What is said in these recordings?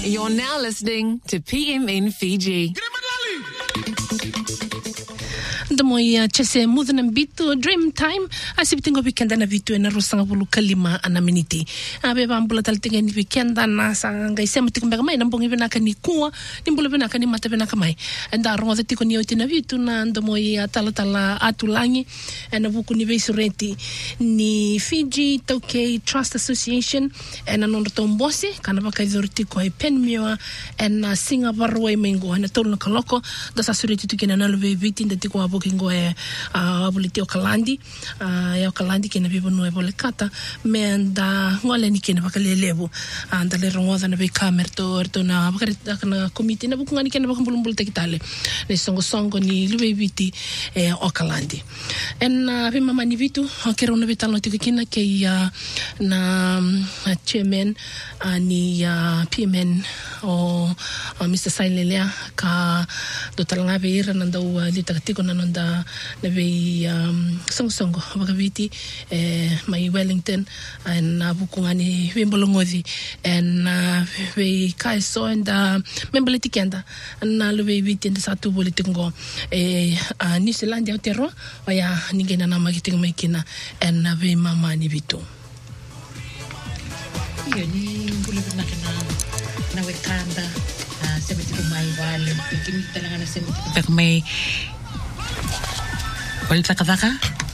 You're now listening to PMN Fiji. Moi chese mudana bitu dream time asibitingo weekend na vitu ena rosanga bulu kalima ana miniti abe bambula taltinga ni weekend na sanga isema tikumba mai nambongi benaka ni kuwa nimbula benaka ni mata benaka mai enda ronga tiko ni otina vitu na ndo moi atala atulangi ena buku ni beisureti ni Fiji Tokay Trust Association ena nondo tombosi kana baka izoriti ko e penmiwa ena singa barwa mengo ena tolo kaloko da sasureti tukina na love viti ndetiko aboki ngoe abuliti okalandi ya okalandi kena bibo no ebole kata menda ngole ni kena bakalelebu anda le rongoda na be kamerto na bakarita kana komite na bukunga ni kena bakambulumbul tekitale ne songo ni lube biti okalandi en be mama ni vitu kero no betalo tikina ke ya na chairman ni PMN o Mr. Sailelea ka dotalanga be ira nanda u litakatiko na nanda na be songo bakaviti mai Wellington na bukungani bembolongozi na be kaiso enda memboleti kenda na lube viti nda satu politingo New Zealand ya terro ya ningena na magitingo maikina na be mama ni vitu ni bule na wekanda semetiko mai wale kimi talanga na semetiko mai wale takataka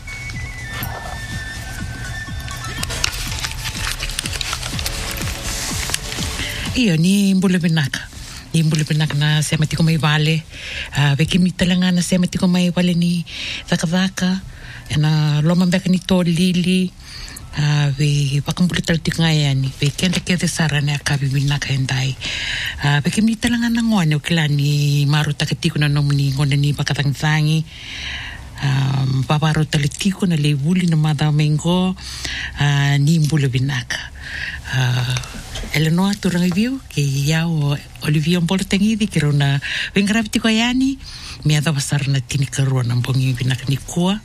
iyo ni bule benaka na semetiko mai wale kimi talanga na semetiko mai wale ni takataka na loma mbeka ni to lili ve pakambulita tingayani ve kende sarane akabi minaka endai ve kimi talanga na ngone ukilani maruta ketiko na nomni ngone ni pakatangzangi babaro talitiko na levuli na mada mengo ni mbule binaka Eleanor turang review ke yao Olivia Mboltengi di kirona vengrabti ko yani mi ada basar na tinikaruan ng bongi binaka ni kuwa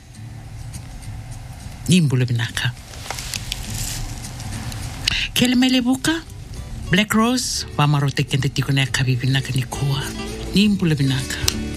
ni mbule binaka Kelemele buka Black Rose, wamarote kente tiko na kabibinaka ni kuwa. Ni mbule binaka.